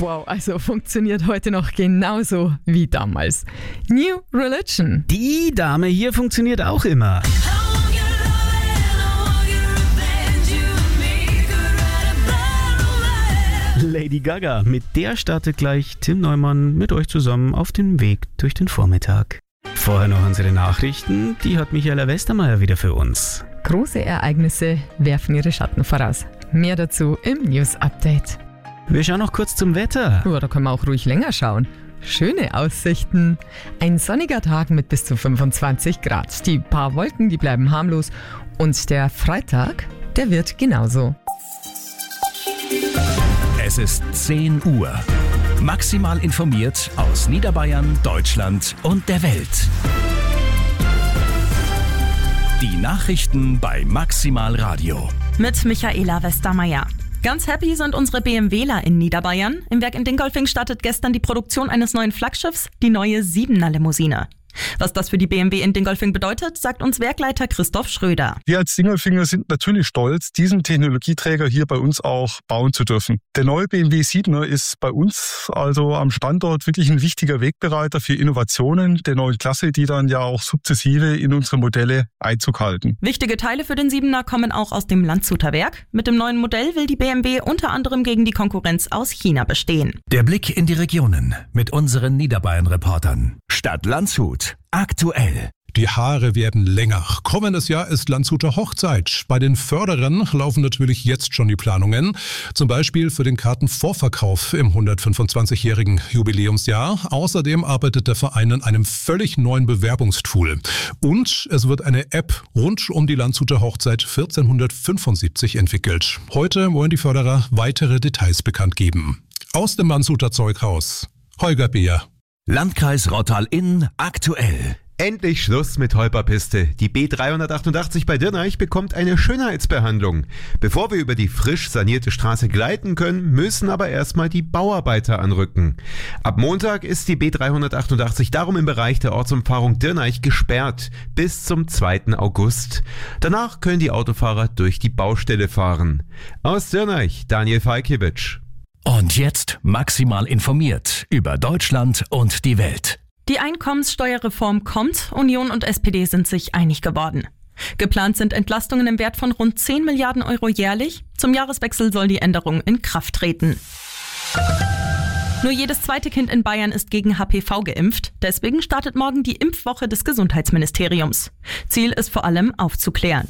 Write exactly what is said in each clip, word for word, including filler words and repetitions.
Wow, also funktioniert heute noch genauso wie damals. New Religion. Die Dame hier funktioniert auch immer. Lady Gaga, mit der startet gleich Tim Neumann mit euch zusammen auf den Weg durch den Vormittag. Vorher noch unsere Nachrichten, die hat Michaela Westermeier wieder für uns. Große Ereignisse werfen ihre Schatten voraus. Mehr dazu im News Update. Wir schauen noch kurz zum Wetter. Ja, da können wir auch ruhig länger schauen. Schöne Aussichten. Ein sonniger Tag mit bis zu fünfundzwanzig Grad. Die paar Wolken, die bleiben harmlos. Und der Freitag, der wird genauso. Es ist zehn Uhr. Maximal informiert aus Niederbayern, Deutschland und der Welt. Die Nachrichten bei Maximal Radio. Mit Michaela Westermeier. Ganz happy sind unsere BMWler in Niederbayern. Im Werk in Dingolfing startet gestern die Produktion eines neuen Flaggschiffs, die neue siebener Limousine. Was das für die B M W in Dingolfing bedeutet, sagt uns Werkleiter Christoph Schröder. Wir als Dingolfinger sind natürlich stolz, diesen Technologieträger hier bei uns auch bauen zu dürfen. Der neue B M W siebener ist bei uns also am Standort wirklich ein wichtiger Wegbereiter für Innovationen der neuen Klasse, die dann ja auch sukzessive in unsere Modelle Einzug halten. Wichtige Teile für den siebener kommen auch aus dem Landshuter Werk. Mit dem neuen Modell will die B M W unter anderem gegen die Konkurrenz aus China bestehen. Der Blick in die Regionen mit unseren Niederbayern-Reportern. Stadt Landshut. Aktuell. Die Haare werden länger. Kommendes Jahr ist Landshuter Hochzeit. Bei den Förderern laufen natürlich jetzt schon die Planungen. Zum Beispiel für den Kartenvorverkauf im hundertfünfundzwanzigjährigen Jubiläumsjahr. Außerdem arbeitet der Verein an einem völlig neuen Bewerbungstool. Und es wird eine App rund um die Landshuter Hochzeit vierzehnhundertfünfundsiebzig entwickelt. Heute wollen die Förderer weitere Details bekannt geben. Aus dem Landshuter Zeughaus, Holger Beer. Landkreis Rottal-Inn aktuell. Endlich Schluss mit Holperpiste. Die B dreihundertachtundachtzig bei Dirnach bekommt eine Schönheitsbehandlung. Bevor wir über die frisch sanierte Straße gleiten können, müssen aber erstmal die Bauarbeiter anrücken. Ab Montag ist die B dreihundertachtundachtzig darum im Bereich der Ortsumfahrung Dirnach gesperrt bis zum zweiten August. Danach können die Autofahrer durch die Baustelle fahren. Aus Dirnach, Daniel Falkiewicz. Und jetzt maximal informiert über Deutschland und die Welt. Die Einkommenssteuerreform kommt, Union und S P D sind sich einig geworden. Geplant sind Entlastungen im Wert von rund zehn Milliarden Euro jährlich. Zum Jahreswechsel soll die Änderung in Kraft treten. Nur jedes zweite Kind in Bayern ist gegen H P V geimpft. Deswegen startet morgen die Impfwoche des Gesundheitsministeriums. Ziel ist vor allem aufzuklären.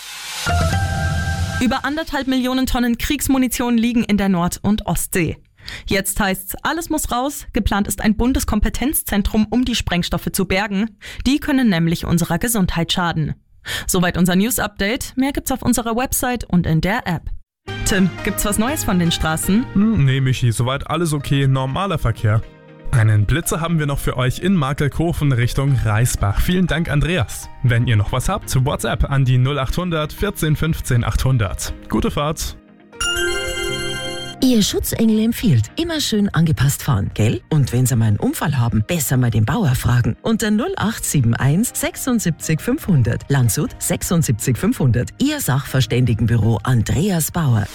Über anderthalb Millionen Tonnen Kriegsmunition liegen in der Nord- und Ostsee. Jetzt heißt's, alles muss raus. Geplant ist ein Bundeskompetenzzentrum, um die Sprengstoffe zu bergen. Die können nämlich unserer Gesundheit schaden. Soweit unser News-Update. Mehr gibt's auf unserer Website und in der App. Tim, gibt's was Neues von den Straßen? Hm, nee, Michi, soweit alles okay. Normaler Verkehr. Einen Blitzer haben wir noch für euch in Markelkofen Richtung Reisbach. Vielen Dank, Andreas. Wenn ihr noch was habt, WhatsApp an die null achthundert vierzehn fünfzehn achthundert. Gute Fahrt. Ihr Schutzengel empfiehlt, immer schön angepasst fahren, gell? Und wenn Sie mal einen Unfall haben, besser mal den Bauer fragen. Unter null acht sieben eins sechsundsiebzig fünfhundert. Landshut sechsundsiebzig fünfhundert. Ihr Sachverständigenbüro Andreas Bauer.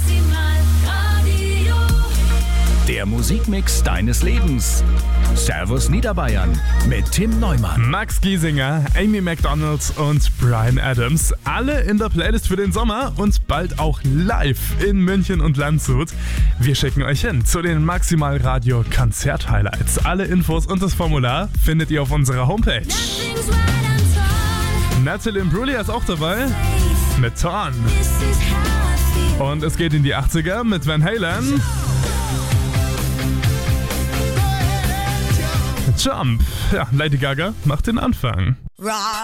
Der Musikmix deines Lebens. Servus Niederbayern mit Tim Neumann. Max Giesinger, Amy Macdonald und Bryan Adams. Alle in der Playlist für den Sommer und bald auch live in München und Landshut. Wir schicken euch hin zu den Maximal Radio Konzert Highlights. Alle Infos und das Formular findet ihr auf unserer Homepage. Natalie Imbruglia ist auch dabei mit Torn. Und es geht in die achtziger mit Van Halen. Jump. Ja, Lady Gaga macht den Anfang.